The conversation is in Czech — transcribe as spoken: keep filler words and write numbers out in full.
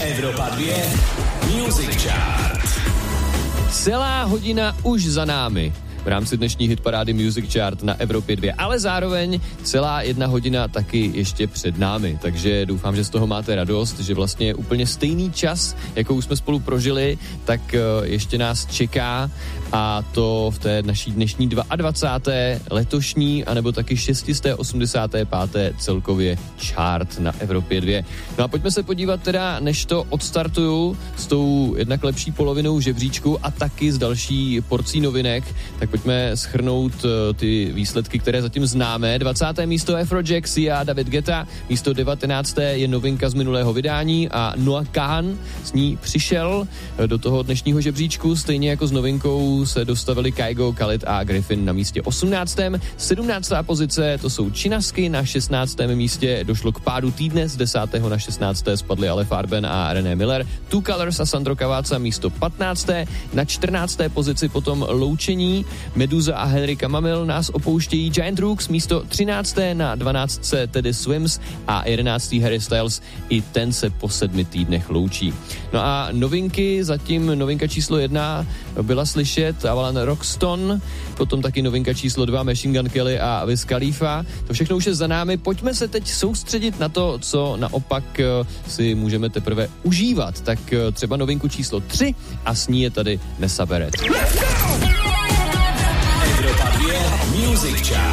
Evropa dvě Music Chart. Celá hodina už za námi v rámci dnešní hitparády Music Chart na Evropě dvě, ale zároveň celá jedna hodina taky ještě před námi, takže doufám, že z toho máte radost, že vlastně úplně stejný čas, jakou jsme spolu prožili, tak ještě nás čeká, a to v té naší dnešní dvacáté druhé letošní, anebo taky šest set osmdesát pět celkově chart na Evropě dvě. No a pojďme se podívat teda, než to odstartuju s tou jednak lepší polovinou žebříčku a taky s další porcí novinek, tak pojďme shrnout uh, ty výsledky, které zatím známe. dvacáté místo Afrojack, Sia, David Guetta, místo devatenácté je novinka z minulého vydání a Noah Kahan s ní přišel do toho dnešního žebříčku, stejně jako s novinkou se dostavili Kygo, Khalid a Griffin na místě osmnáctém. sedmnáctá pozice, to jsou Činasky, na šestnáctém místě došlo k pádu týdne, z desátého na šestnácté spadli Ale Farben a René Miller, Two Colors a Sandro Cavazza místo patnácté. Na čtrnácté pozici potom loučení, Meduza a Henry Kamamil nás opouštějí, Giant Rooks místo třinácté. Na dvanáctce tedy Swims a jedenáctý Harry Styles, i ten se po sedmi týdnech loučí. No a novinky, zatím novinka číslo jedna byla slyšet Avalan Rockston, potom taky novinka číslo dva Machine Gun Kelly a Wiz Khalifa. To všechno už je za námi, pojďme se teď soustředit na to, co naopak si můžeme teprve užívat. Tak třeba novinku číslo tři a s ní je tady Nessa Barrett. Evropa dvě Music Chart.